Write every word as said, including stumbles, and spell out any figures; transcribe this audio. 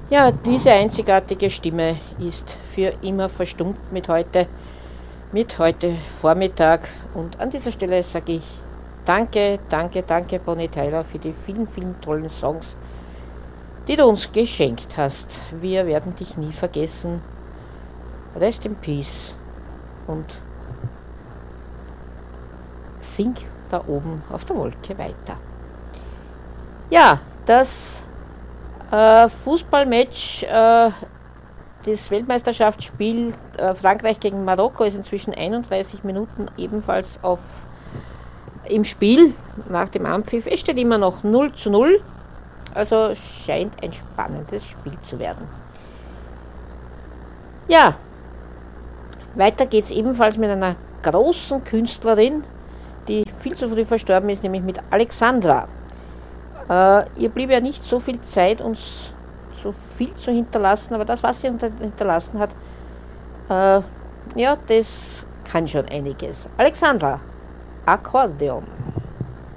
Ja, diese einzigartige Stimme ist für immer verstummt mit heute, mit heute Vormittag. Und an dieser Stelle sage ich danke, danke, danke, Bonnie Tyler, für die vielen, vielen tollen Songs, die du uns geschenkt hast. Wir werden dich nie vergessen. Rest in Peace und sing da oben auf der Wolke weiter. Ja, das äh, Fußballmatch, äh, das Weltmeisterschaftsspiel äh, Frankreich gegen Marokko ist inzwischen einunddreißig Minuten ebenfalls auf, im Spiel nach dem Anpfiff. Es steht immer noch null zu null, also scheint ein spannendes Spiel zu werden. Ja, weiter geht es ebenfalls mit einer großen Künstlerin, die viel zu früh verstorben ist, nämlich mit Alexandra. Äh, ihr blieb ja nicht so viel Zeit, uns so viel zu hinterlassen, aber das, was sie hinterlassen hat, äh, ja, das kann schon einiges. Alexandra, Akkordeon.